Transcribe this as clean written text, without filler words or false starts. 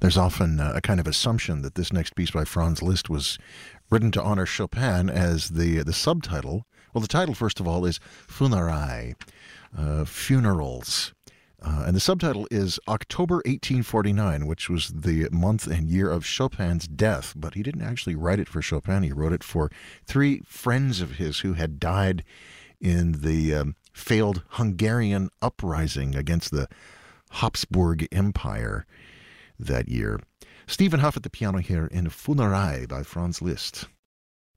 There's often a kind of assumption that this next piece by Franz Liszt was written to honor Chopin, as the subtitle. Well, the title, first of all, is Funerai, funerals. And the subtitle is October 1849, which was the month and year of Chopin's death. But he didn't actually write it for Chopin. He wrote it for three friends of his who had died in the failed Hungarian uprising against the Habsburg Empire that year. Stephen Huff at the piano here in Funerai by Franz Liszt.